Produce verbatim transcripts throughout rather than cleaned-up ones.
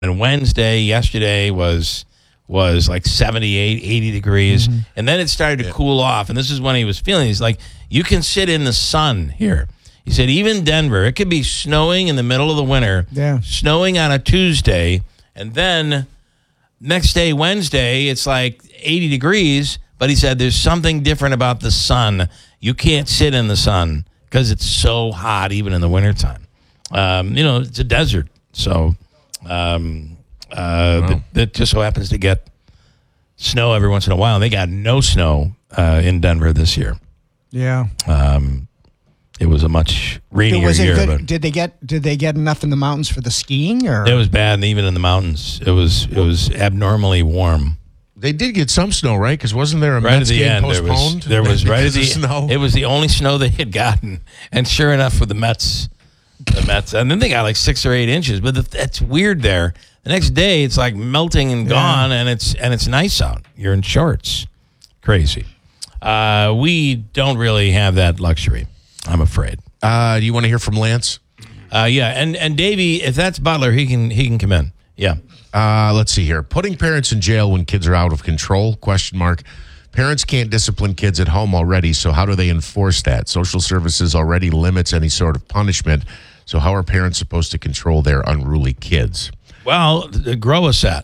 And Wednesday, yesterday was was like seventy-eight, eighty degrees. Mm-hmm. And then it started to yeah. cool off. And this is when he was feeling, he's like, you can sit in the sun here. He said, even Denver, it could be snowing in the middle of the winter, yeah. snowing on a Tuesday, and then next day, Wednesday, it's like eighty degrees. But he said there's something different about the sun. You can't sit in the sun because it's so hot even in the wintertime. Um, you know, it's a desert. So um, uh, wow. that, that just so happens to get snow every once in a while. And they got no snow uh, in Denver this year. Yeah. Um, it was a much rainier was it year. Good? But did they get did they get enough in the mountains for the skiing? Or it was bad, and even in the mountains, it was it was abnormally warm. They did get some snow, right? Because wasn't there a right Mets at the game end, postponed? There was, there was right at the snow. It was the only snow they had gotten, and sure enough, with the Mets, the Mets, and then they got like six or eight inches. But the, that's weird. There, the next day, it's like melting and gone, yeah. and it's and it's nice out. You're in shorts, crazy. Uh, we don't really have that luxury, I'm afraid. Uh, do you want to hear from Lance? Uh, yeah, and and Davey, if that's Butler, he can he can come in. Yeah. Uh, let's see here. Putting parents in jail when kids are out of control? Question mark. Parents can't discipline kids at home already, so how do they enforce that? Social services already limits any sort of punishment, so how are parents supposed to control their unruly kids? Well, grow a set.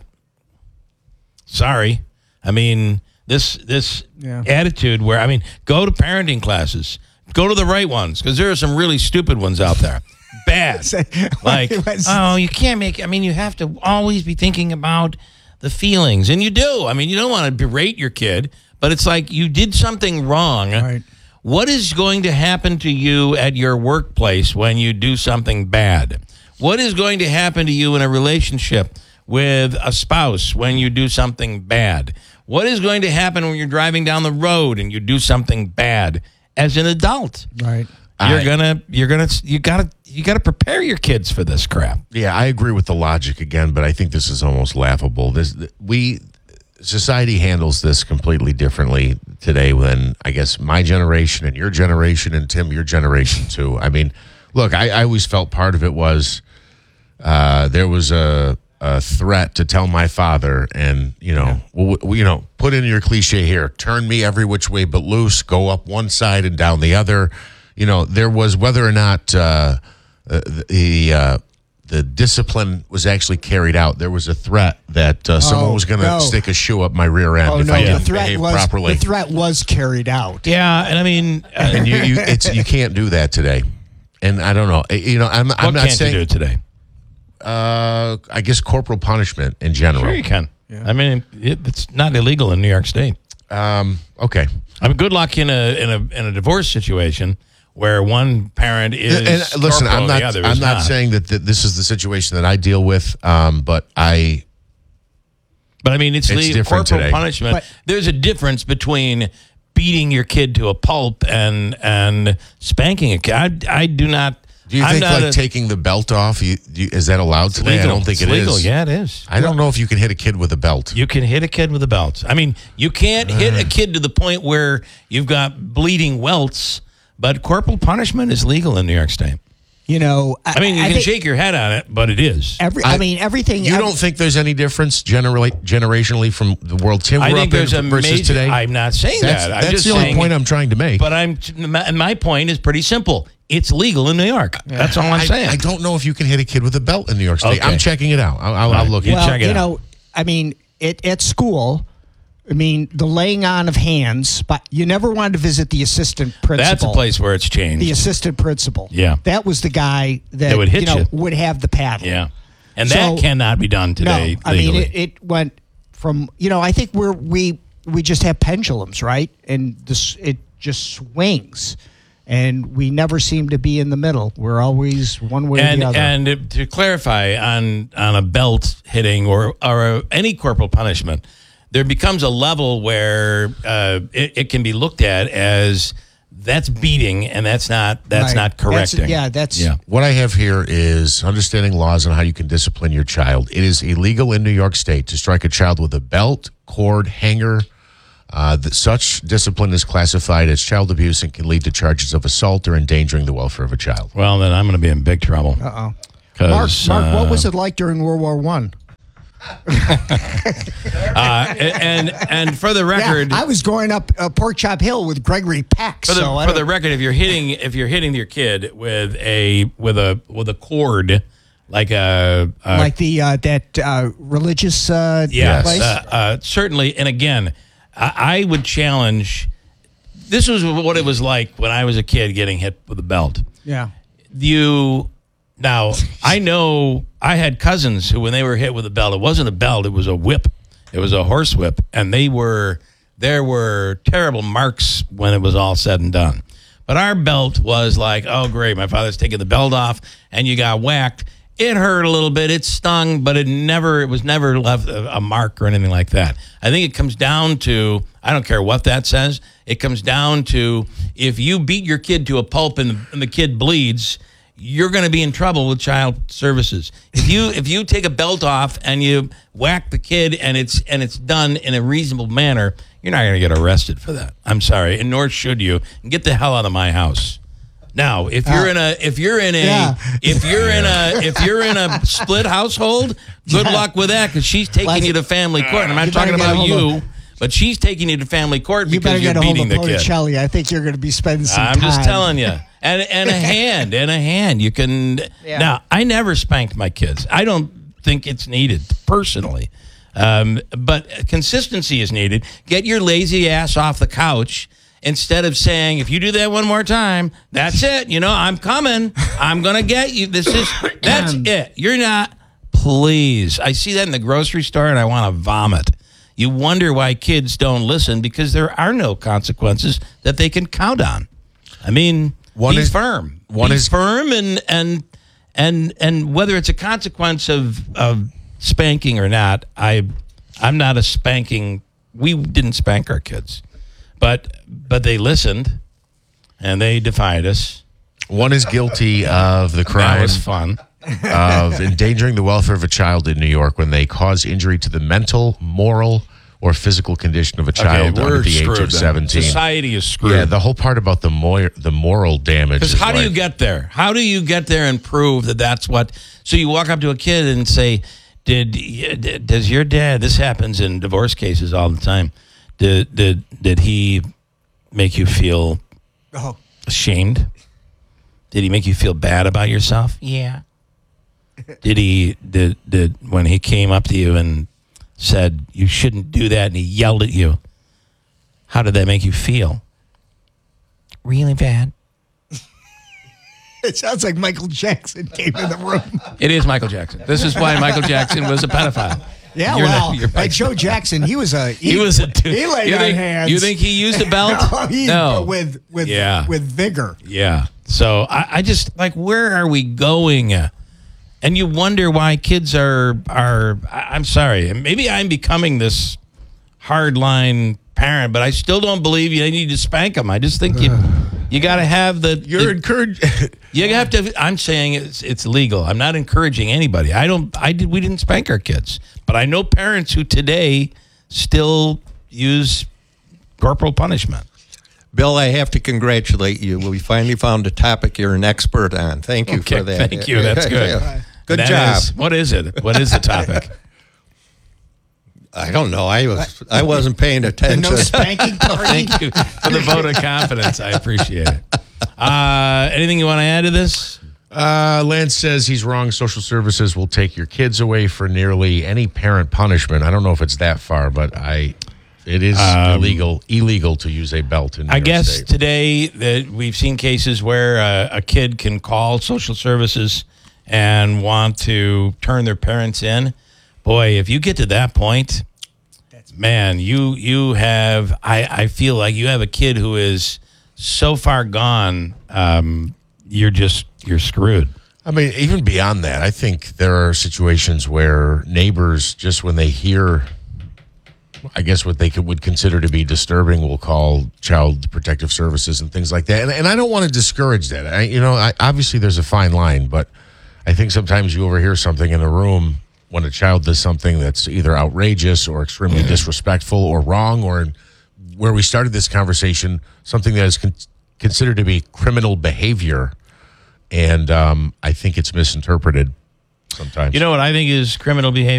Sorry. I mean, this this yeah. attitude where, I mean, go to parenting classes. Go to the right ones, because there are some really stupid ones out there. Bad. Like, oh, you can't make, I mean, you have to always be thinking about the feelings. And you do. I mean, you don't want to berate your kid, but it's like you did something wrong. Right. What is going to happen to you at your workplace when you do something bad? What is going to happen to you in a relationship with a spouse when you do something bad? What is going to happen when you're driving down the road and you do something bad as an adult? Right. You're I, gonna, you're gonna, you gotta, you gotta prepare your kids for this crap. Yeah, I agree with the logic again, but I think this is almost laughable. This, we, society handles this completely differently today than, I guess, my generation and your generation, and Tim, your generation too. I mean, look, I, I always felt part of it was uh, there was a, a threat to tell my father, and you know, yeah. well, you know, put in your cliche here: turn me every which way but loose, go up one side and down the other. You know, there was whether or not uh, the uh, the discipline was actually carried out. There was a threat that uh, oh, someone was going to no. stick a shoe up my rear end oh, if no, I didn't the threat behave was, properly. The threat was carried out. Yeah, and I mean, uh, and you you, it's, you can't do that today. And I don't know. You know, I'm what I'm not can't saying you do today. Uh, I guess corporal punishment in general. Sure, you can. Yeah. I mean, it, it's not illegal in New York State. Um, okay. I mean, good luck in a in a in a divorce situation where one parent is. And, and listen, I'm not. I'm not, not saying that, that this is the situation that I deal with. Um, but I. But I mean, it's, it's the corporal today. punishment. But, There's a difference between beating your kid to a pulp and and spanking a kid. I, I do not. Do you I'm think like a, taking the belt off, you, you, is that allowed today? Legal. I don't think it's it legal. is. Yeah, it is. I don't know if you can hit a kid with a belt. You can hit a kid with a belt. I mean, you can't uh. hit a kid to the point where you've got bleeding welts, but corporal punishment is legal in New York State. You know, I, I mean, you I can shake your head on it, but it is. Every, I, I mean, everything. You every, don't think there's any difference generally, generationally from the world Tim I grew think up there's in a versus major, today? I'm not saying that's, that. I'm that's just the only saying, point I'm trying to make. But I'm, and my point is pretty simple. It's legal in New York. Yeah. That's all I'm I, saying. I don't know if you can hit a kid with a belt in New York State. Okay. I'm checking it out. I'll, I'll, I'll look You at it. well, check it you out. know, I mean, it, at school, I mean, the laying on of hands, but you never wanted to visit the assistant principal. That's a place where it's changed. The assistant principal. Yeah. That was the guy that, That would hit you know, you. would have the paddle. Yeah. And So- that cannot be done today No, I legally. mean, it, it went from, you know, I think we're, we we just have pendulums, right? And this it just swings. And we never seem to be in the middle. We're always one way and, or the other. And to clarify, on on a belt hitting or, or any corporal punishment, there becomes a level where uh, it, it can be looked at as that's beating, and that's not that's Right. not correcting. That's, yeah, that's yeah. What I have here is understanding laws on how you can discipline your child. It is illegal in New York State to strike a child with a belt, cord, hanger. Uh, that such discipline is classified as child abuse and can lead to charges of assault or endangering the welfare of a child. Well, then I'm going to be in big trouble. Uh-oh. Mark, Mark, uh, what was it like during World War One? uh, and and for the record, Yeah, I was going up uh, Pork Chop Hill with Gregory Peck. for the, so I for don't- the record, if you're hitting if you're hitting your kid with a with a with a cord, like a, a like the uh, that uh, religious uh, yes, place. uh, uh, certainly. And again, I, I would challenge. This was what it was like when I was a kid getting hit with a belt. yeah. You now I know I had cousins who when they were hit with a belt, it wasn't a belt, it was a whip. It was a horse whip, and they were there were terrible marks when it was all said and done. But our belt was like, oh great, my father's taking the belt off and you got whacked. It hurt a little bit, it stung, but it never it was never left a, a mark or anything like that. I think it comes down to I don't care what that says. It comes down to if you beat your kid to a pulp and the, and the kid bleeds, you're going to be in trouble with child services. If you if you take a belt off and you whack the kid and it's and it's done in a reasonable manner, you're not going to get arrested for that. I'm sorry, and nor should you. And get the hell out of my house. Now, if you're Uh, in a if you're in a yeah. if you're in a if you're in a split household, good Yeah. luck with that because she's taking Like- you to family court. And I'm not You talking better get a about hold you, of- but she's taking you to family court You better because you're get a hold beating of the kid. Botticelli. I think you're going to be spending some I'm time. just telling you. And and a hand, and a hand. You can. Yeah. Now, I never spanked my kids. I don't think it's needed personally, um, but consistency is needed. Get your lazy ass off the couch instead of saying, "If you do that one more time, that's it. You know, I'm coming. I'm gonna get you. This is that's it. You're not. Please. I see that in the grocery store, and I want to vomit." You wonder why kids don't listen because there are no consequences that they can count on. I mean, One be is- firm. one be is- firm, and and and and whether it's a consequence of of spanking or not, I I'm not a spanking. We didn't spank our kids, but but they listened, and they defied us. One is guilty of the That crime was fun. of endangering the welfare of a child in New York when they cause injury to the mental, moral, or physical condition of a child Okay, under we're the age screwed of then. seventeen. Society is screwed. Yeah, the whole part about the moral, the moral damage. Because is how do you like- get there? How do you get there and prove that that's what? So you walk up to a kid and say, "Did did- does your dad?" This happens in divorce cases all the time. Did did did he make you feel Oh. ashamed? Did he make you feel bad about yourself? Yeah. Did he did did when he came up to you and said you shouldn't do that and he yelled at you? How did that make you feel? Really bad. It sounds like Michael Jackson came in the room. It is Michael Jackson. This is why Michael Jackson was a pedophile. Yeah, You're well, not- you're like right. Joe Jackson, he was a he, He was a dude. he laid you on think, hands. You think he used a belt? no, he, No. but with with Yeah. with vigor. Yeah. So I, I just like, where are we going? And you wonder why kids are are. I- I'm sorry. Maybe I'm becoming this hardline parent, but I still don't believe you need to spank them. I just think you you got to have the. You're the- encouraged. You have to. I'm saying it's it's legal. I'm not encouraging anybody. I don't. I did. We didn't spank our kids, but I know parents who today still use corporal punishment. Bill, I have to congratulate you. We finally found a topic you're an expert on. Thank you Okay, for that. thank you. That's good. Yeah. Good That job. is- what is it? What is the topic? I don't know. I was I wasn't paying The attention. no spanking party. Thank you for the vote of confidence. I appreciate it. Uh, anything you want to add to this? Uh, Lance says he's wrong. Social services will take your kids away for nearly any parent punishment. I don't know if it's that far, but I, it is illegal illegal to use a belt in New I York guess State. today that we've seen cases where uh, a kid can call social services and want to turn their parents in. Boy, if you get to that point, man, you you have. I, I feel like you have a kid who is so far gone. Um, you're just you're screwed. I mean, even beyond that, I think there are situations where neighbors, just when they hear, I guess what they could, would consider to be disturbing, will call child protective services and things like that. And, and I don't want to discourage that. I, you know, I, obviously there's a fine line, but I think sometimes you overhear something in a room when a child does something that's either outrageous or extremely disrespectful or wrong, or in, where we started this conversation, something that is con- considered to be criminal behavior. And um, I think it's misinterpreted sometimes. You know what I think is criminal behavior?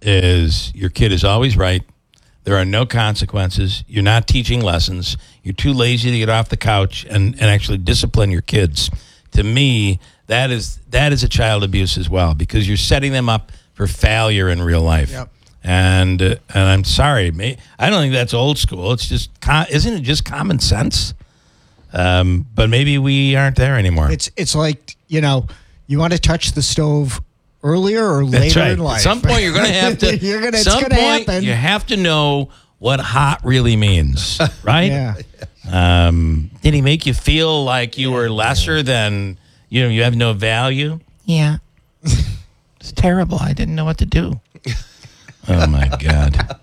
is your kid is always right. There are no consequences. You're not teaching lessons. You're too lazy to get off the couch and, and actually discipline your kids. To me, that is that is a child abuse as well, because you're setting them up for failure in real life. Yep. And uh, and I'm sorry, may, I don't think that's old school. It's just, isn't it just common sense? Um, but maybe we aren't there anymore. It's it's like, you know, you want to touch the stove earlier or That's later right. in life. At some point, you're going to have to. You're gonna, some it's going to point, happen. You have to know what hot really means, right? Yeah. Um, did he make you feel like you were lesser than, you know, you have no value? Yeah. It's terrible. I didn't know what to do. Oh my God.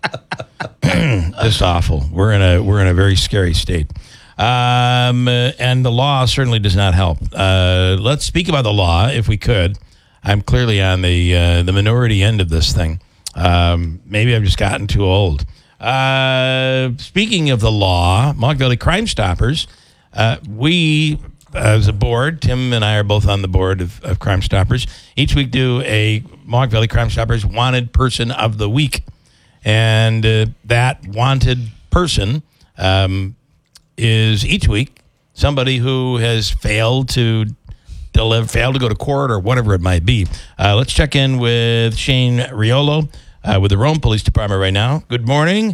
Just awful. We're in a we're in a very scary state. Um, and the law certainly does not help. Uh, let's speak about the law if we could. I'm clearly on the uh, the minority end of this thing. Um, maybe I've just gotten too old. Uh, speaking of the law, Mohawk Valley Crime Stoppers, uh, we as a board, Tim and I are both on the board of, of Crime Stoppers. Each week do a Mohawk Valley Crime Stoppers Wanted Person of the Week. And uh, that wanted person um, is each week somebody who has failed to deliver, failed to go to court or whatever it might be. Uh, let's check in with Shane Riolo uh, with the Rome Police Department right now. Good morning.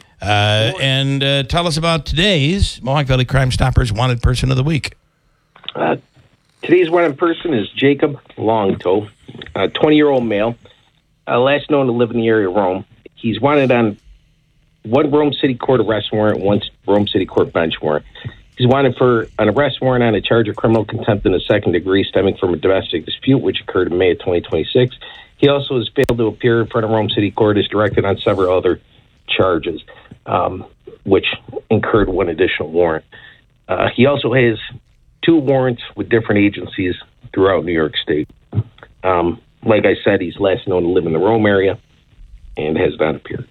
Uh, and uh, tell us about today's Mohawk Valley Crime Stoppers Wanted Person of the Week. Uh, today's wanted person is Jacob Longtoe, a twenty-year-old male, uh, last known to live in the area of Rome. He's wanted on one Rome City Court arrest warrant, one Rome City Court bench warrant. He's wanted for an arrest warrant on a charge of criminal contempt in the second degree stemming from a domestic dispute, which occurred in May of twenty twenty-six. He also has failed to appear in front of Rome City Court as directed on several other charges, um, which incurred one additional warrant. Uh, he also has two warrants with different agencies throughout New York State. Um, like I said, he's last known to live in the Rome area and has not appeared.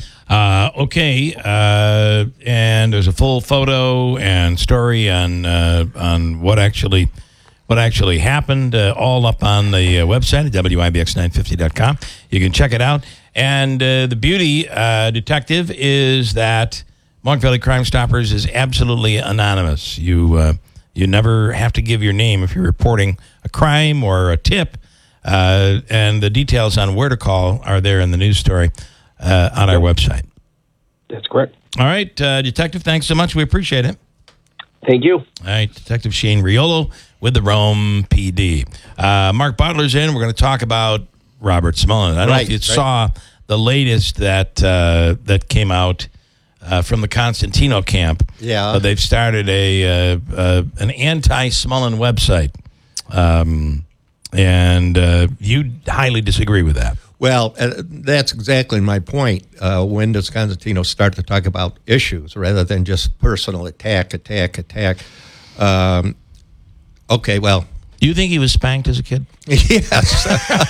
Uh, okay, uh, and there's a full photo and story on uh, on what actually what actually happened, uh, all up on the uh, website at W I B X nine fifty dot com. You can check it out. And uh, the beauty, uh, detective, is that Mohawk Valley Crime Stoppers is absolutely anonymous. You uh, you never have to give your name if you're reporting a crime or a tip. Uh, and the details on where to call are there in the news story uh, on our website. That's correct. All right, uh, Detective, thanks so much. We appreciate it. Thank you. All right, Detective Shane Riolo with the Rome P D. Uh, Mark Butler's in. We're going to talk about Robert Smullen. I don't Right, know if you right. saw the latest that uh, that came out uh, from the Constantino camp. Yeah. Uh, they've started a uh, uh, an anti-Smullen website. Um, and uh, you highly disagree with that. Well, uh, that's exactly my point. Uh, when does Constantino start to talk about issues rather than just personal attack, attack, attack? Um, okay, well. Do you think he was spanked as a kid? Yes.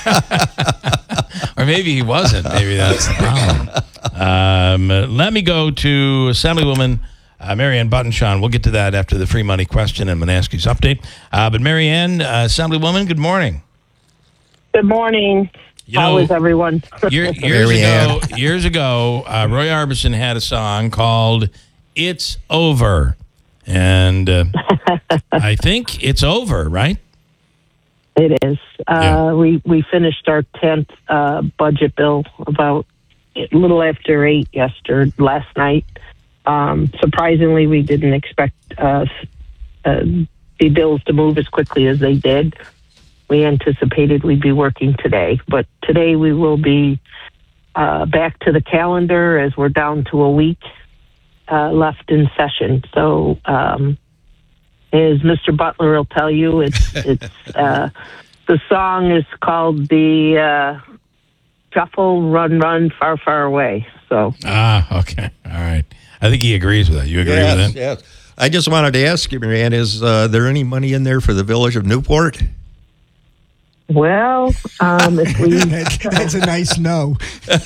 Or maybe he wasn't. Maybe that's the problem. Um, let me go to Assemblywoman uh, Marianne Buttonshaw. We'll get to that after the free money question and Manaski's update. Uh, but Marianne, uh, Assemblywoman, good morning. Good morning. You How know, is everyone? Year, years Marianne. ago, years ago, uh, Roy Orbison had a song called "It's Over," and uh, I think it's over, right? It is. Uh, Yeah. We we finished our tenth uh, budget bill about a little after eight yesterday, last night. Um, surprisingly, we didn't expect uh, uh, the bills to move as quickly as they did. We anticipated we'd be working today, but today we will be uh, back to the calendar as we're down to a week uh, left in session. So, um, as Mister Butler will tell you, it's it's uh, the song is called the uh, Shuffle, Run, Run, Far, Far Away. So, Ah, okay, all right. I think he agrees with that. You agree yes, with that? yes. I just wanted to ask you, Marianne, is uh, there any money in there for the village of Newport? well, um, if we That's a nice no.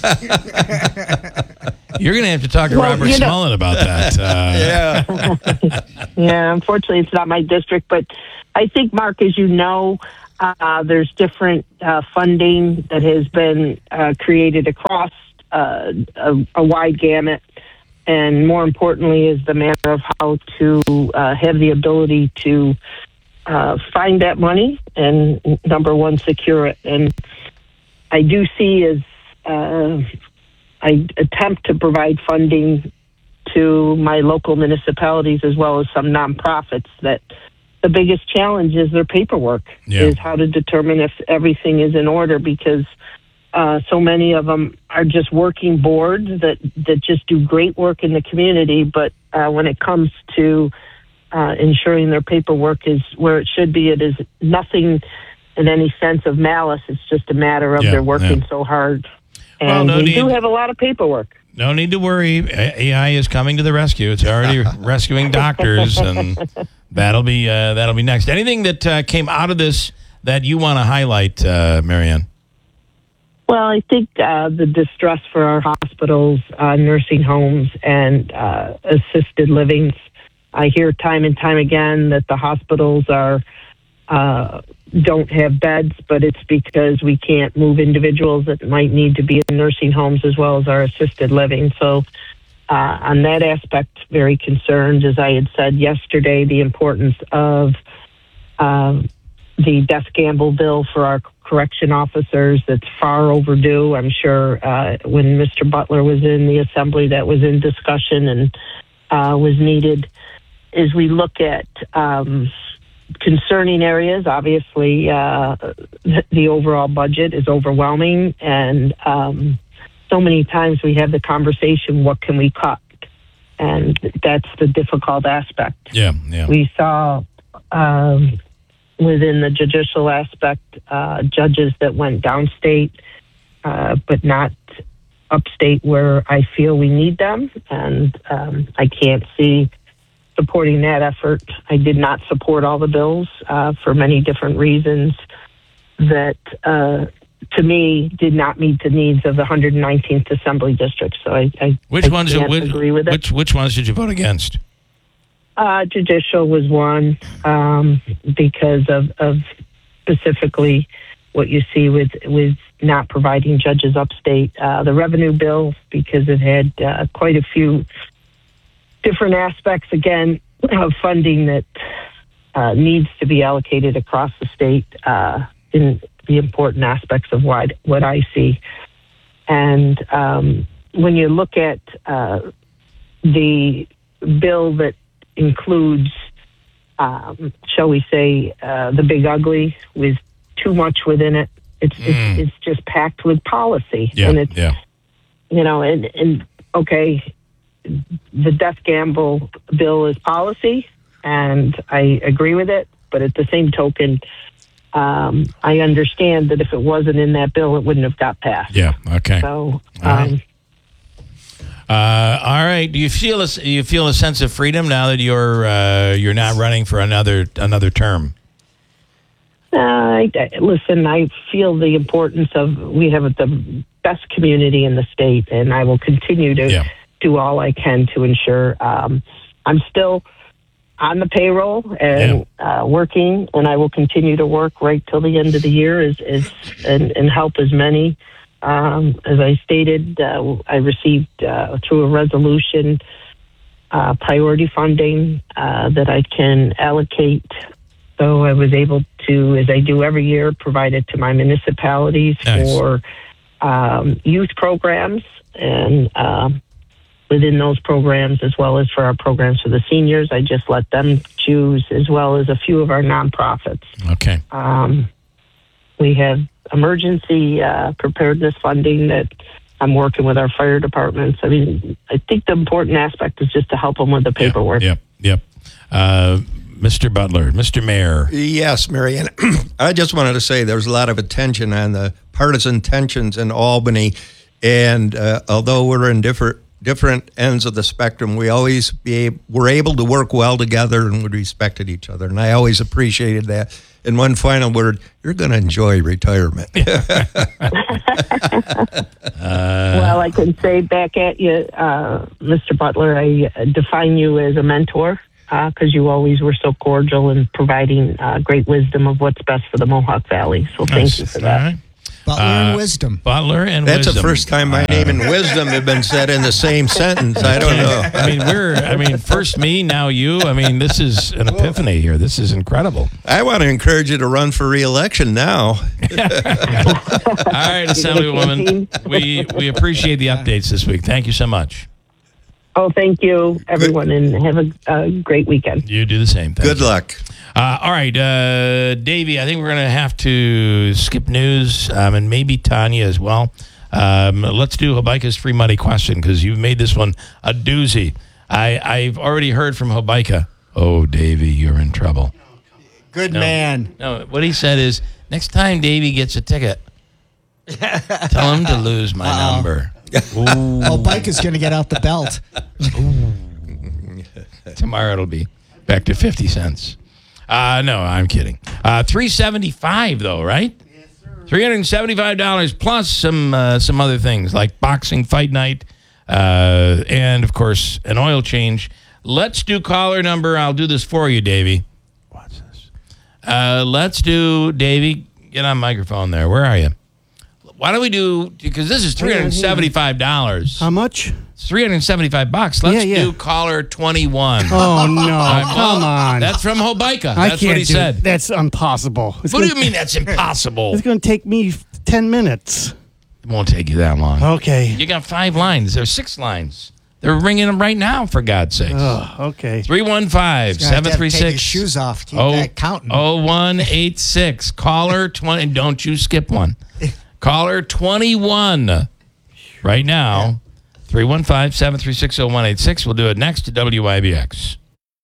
You're going to have to talk to Well, Robert you know- Smullen about that. Uh, Yeah. Yeah, unfortunately, it's not my district, but I think, Mark, as you know, Uh, there's different uh, funding that has been uh, created across uh, a, a wide gamut. And more importantly is the manner of how to uh, have the ability to uh, find that money and, number one, secure it. And I do see as uh, I attempt to provide funding to my local municipalities as well as some nonprofits that the biggest challenge is their paperwork, yeah. is how to determine if everything is in order, because uh, so many of them are just working boards that, that just do great work in the community, but uh, when it comes to uh, ensuring their paperwork is where it should be, it is nothing in any sense of malice. It's just a matter of Yeah, they're working yeah. so hard. And Well, no we need- do have a lot of paperwork. No need to worry. A I is coming to the rescue. It's already rescuing doctors, and that'll be uh, that'll be next. Anything that uh, came out of this that you want to highlight, uh, Marianne? Well, I think uh, the distress for our hospitals, uh, nursing homes, and uh, assisted livings. I hear time and time again that the hospitals are uh, don't have beds, but it's because we can't move individuals that might need to be in nursing homes as well as our assisted living. So uh, on that aspect, very concerned. As I had said yesterday, the importance of um, the death gamble bill for our correction officers that's far overdue. I'm sure uh, when Mister Butler was in the assembly, that was in discussion and uh, was needed. As we look at um, concerning areas, obviously uh, the overall budget is overwhelming, and um, so many times we have the conversation, what can we cut? And that's the difficult aspect. Yeah, yeah. We saw um, within the judicial aspect uh, judges that went downstate, uh, but not upstate where I feel we need them, and um, I can't see supporting that effort. I did not support all the bills uh, for many different reasons that, uh, to me, did not meet the needs of the one hundred nineteenth Assembly District. So I, I, Which I ones? can't Which, agree with it. which which ones did you vote against? Uh, judicial was one um, because of, of specifically what you see with with not providing judges upstate. Uh, the revenue bill, because it had uh, quite a few different aspects, again, of funding that uh, needs to be allocated across the state uh, in the important aspects of what, what I see. And um, when you look at uh, the bill that includes, um, shall we say, uh, the big ugly with too much within it, it's, Mm. it's, it's just packed with policy. Yeah, and it's, yeah. you know, and, and okay, the death gamble bill is policy, and I agree with it. But at the same token, um, I understand that if it wasn't in that bill, it wouldn't have got passed. Yeah. Okay. So, All right. um, Uh, all right. Do you feel a, you feel a sense of freedom now that you're uh, you're not running for another another term? uh, I, I- listen, I feel the importance of we have the best community in the state, and I will continue to Yeah. do all I can to ensure um, I'm still on the payroll and uh, working, and I will continue to work right till the end of the year is, is and, and help as many. Um, as I stated, uh, I received uh, through a resolution uh, priority funding uh, that I can allocate. So I was able to, as I do every year, provide it to my municipalities Nice. for um, youth programs and um, within those programs, as well as for our programs for the seniors. I just let them choose, as well as a few of our nonprofits. Okay. Um, we have emergency uh, preparedness funding that I'm working with our fire departments. I mean, I think the important aspect is just to help them with the paperwork. Yep. Yep. Uh, Mister Butler, Mister Mayor. Yes, Marianne. I just wanted to say there's a lot of attention on the partisan tensions in Albany, and uh, although we're in different different ends of the spectrum, we always be were able to work well together, and we respected each other, and I always appreciated that. And one final word: you're going to enjoy retirement. Well, I can say back at you, uh, Mister Butler, I uh, define you as a mentor. because you always were so cordial in providing uh, great wisdom of what's best for the Mohawk Valley. So thank Nice. you for All that. right. Butler Uh, and wisdom. Butler and That's wisdom. the first time my name and wisdom have been said in the same sentence. I don't know. I mean, we're, I mean, first me, now you. I mean, this is an epiphany here. This is incredible. I want to encourage you to run for re-election now. All right, Assemblywoman, we, we appreciate the updates this week. Thank you so much. Oh, thank you, everyone, and have a, a great weekend. You do the same. Thank Good you. luck. Uh, all right, uh, Davey, I think we're going to have to skip news um, and maybe Tanya as well. Um, let's do Hobica's free money question because you've made this one a doozy. I, I've already heard from Hobica. Oh, Davey, you're in trouble. Good No. man. No, what he said is, next time Davey gets a ticket, tell him to lose my Uh-oh. number. Oh, Bike is going to get out the belt. Tomorrow it'll be back to fifty cents. Uh, no, I'm kidding. Uh, three seventy-five though, right? Yes, sir. three hundred seventy-five dollars plus some uh, some other things like boxing fight night uh, and, of course, an oil change. Let's do caller number. I'll do this for you, Davey. Watch this. Uh, let's do, Davey, get on microphone there. Where are you? Why don't we do, because this is three hundred seventy-five dollars. How much? It's three hundred seventy-five bucks. Let's Yeah, yeah. do caller twenty-one. Oh, no. Uh, Come on. That's from Hobica. I That's can't what he do said. It. That's impossible. It's What do gonna, you mean that's impossible? It's going to take me ten minutes. It won't take you that long. Okay. You got five lines. There's six lines. They're ringing them right now, for God's sakes. Oh, okay. three one five, Gonna have to seven three take his six, shoes off. Keep that counting. oh one eight six. Caller twenty. Don't you skip one. Caller twenty-one. Right now. three one five, seven three six, oh one eight six. We'll do it next to W I B X.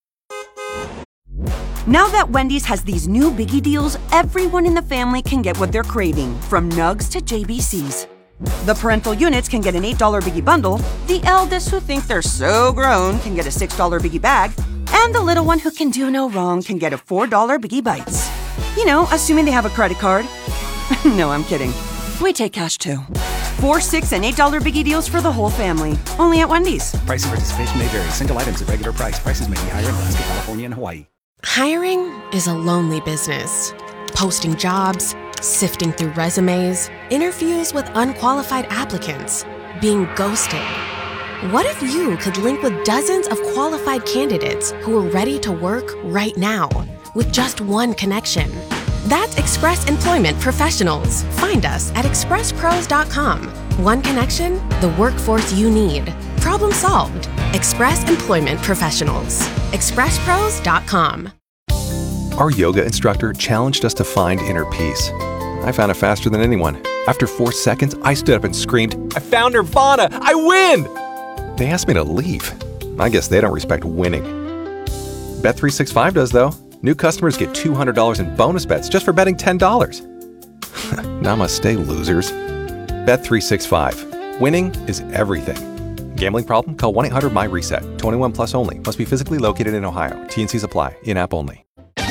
Now that Wendy's has these new biggie deals, everyone in the family can get what they're craving, from nugs to J B Cs. The parental units can get an eight dollar biggie bundle, the eldest who think they're so grown can get a six dollar biggie bag, and the little one who can do no wrong can get a four dollar biggie bites. You know, assuming they have a credit card. No, I'm kidding. We take cash too. Four, six, and eight dollar biggie deals for the whole family. Only at Wendy's. Price and participation may vary. Single items at regular price. Prices may be higher in Alaska, California, and Hawaii. Hiring is a lonely business. Posting jobs, sifting through resumes, interviews with unqualified applicants, being ghosted. What if you could link with dozens of qualified candidates who are ready to work right now with just one connection? That's Express Employment Professionals. Find us at express pros dot com. One connection, the workforce you need. Problem solved. Express Employment Professionals. express pros dot com. Our yoga instructor challenged us to find inner peace. I found it faster than anyone. After four seconds, I stood up and screamed, "I found Nirvana! I win!" They asked me to leave. I guess they don't respect winning. Bet three sixty-five does, though. New customers get two hundred dollars in bonus bets just for betting ten dollars. Namaste, losers. Bet three sixty-five. Winning is everything. Gambling problem? Call one eight hundred M Y reset. twenty-one plus only. Must be physically located in Ohio. T and Cs apply. In-app only.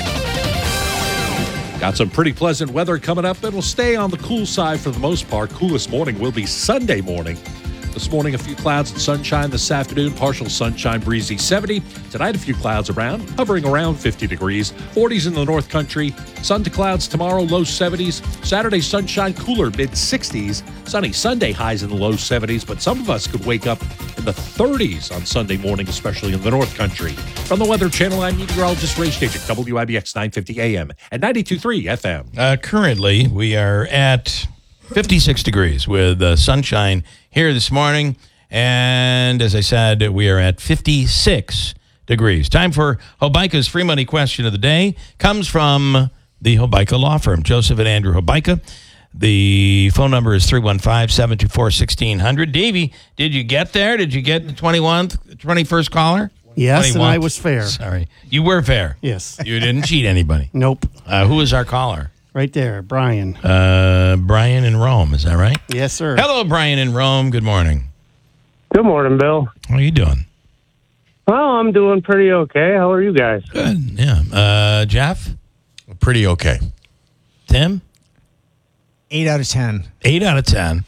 Got some pretty pleasant weather coming up. It'll stay on the cool side for the most part. Coolest morning will be Sunday morning. This morning, a few clouds and sunshine. This afternoon, partial sunshine, breezy seventy. Tonight, a few clouds around, hovering around fifty degrees. forties in the North Country. Sun to clouds tomorrow, low seventies. Saturday, sunshine, cooler, mid sixties. Sunny Sunday, highs in the low seventies. But some of us could wake up in the thirties on Sunday morning, especially in the North Country. From the Weather Channel, I'm meteorologist Ray Stajek, W I B X nine fifty A M and ninety-two point three F M. Uh, currently, we are at fifty-six degrees with uh, sunshine here this morning. And as I said, we are at fifty-six degrees. Time for Hobica's free money question of the day. Comes from the Hobica Law Firm, Joseph and Andrew Hobica. The phone number is three one five, seven two four, one six zero zero. Davey, did you get there? Did you get the twenty-one, twenty-first caller? Yes, twenty-one? and I was fair. Sorry. You were fair. Yes. You didn't cheat anybody. Nope. Uh, who is our caller? Right there, Brian. Uh, Brian in Rome, is that right? Yes, sir. Hello, Brian in Rome. Good morning. Good morning, Bill. How are you doing? Well, I'm doing pretty okay. How are you guys? Good, yeah. Uh, Jeff? Pretty okay. Tim? Eight out of ten. Eight out of ten.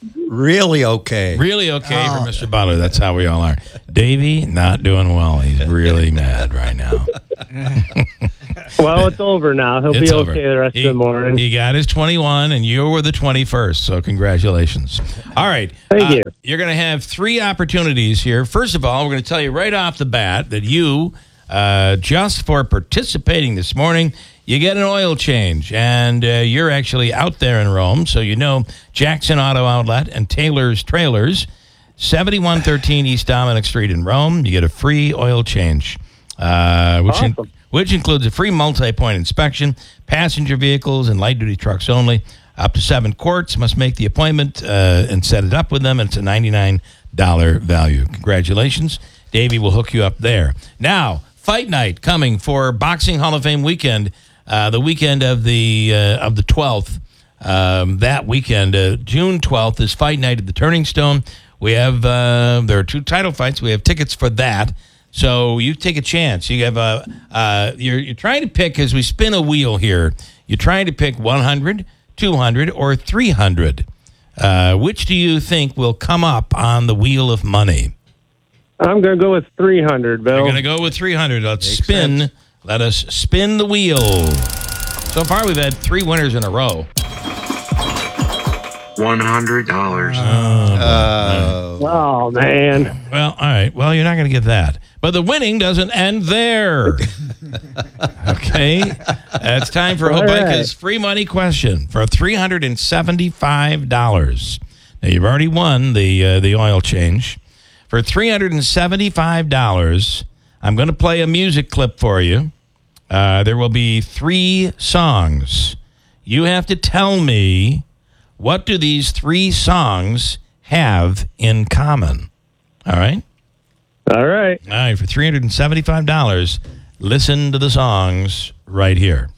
really okay. Really okay for Mister Butler. That's how we all are. Davey, not doing well. He's really mad right now. Well, it's over now. He'll It's be over. okay the rest He, of the morning. he got his twenty-one, and you were the twenty-first, so congratulations. All right. Thank uh, you. You're going to have three opportunities here. First of all, we're going to tell you right off the bat that you, uh, just for participating this morning, you get an oil change, and uh, you're actually out there in Rome, so you know Jackson Auto Outlet and Taylor's Trailers, seventy-one thirteen East Dominic Street in Rome. You get a free oil change, uh, which in- Awesome. which includes a free multi-point inspection, passenger vehicles and light-duty trucks only, up to seven quarts. Must make the appointment uh, and set it up with them, and it's a ninety-nine dollars value. Congratulations. Davey will hook you up there. Now, Fight Night coming for Boxing Hall of Fame weekend, uh, the weekend of the uh, of the twelfth. Um, that weekend, uh, June twelfth, is Fight Night at the Turning Stone. We have, uh, there are two title fights. We have tickets for that. So you take a chance. You have a, uh, you're, you're trying to pick, as we spin a wheel here, you're trying to pick one hundred, two hundred, or three hundred. Uh, which do you think will come up on the wheel of money? I'm going to go with three hundred, Bill. We're going to go with three hundred. Let's spin. sense. Let us spin the wheel. So far, we've had three winners in a row. one hundred dollars. Oh, man. Well, all right. Well, you're not going to get that. But the winning doesn't end there. Okay. It's time for All Hobeika's right. free money question for three hundred seventy-five dollars. Now, you've already won the uh, the oil change. For three hundred seventy-five dollars, I'm going to play a music clip for you. Uh, there will be three songs. You have to tell me, what do these three songs have in common? All right? All right. All right, for three hundred seventy-five dollars, listen to the songs right here.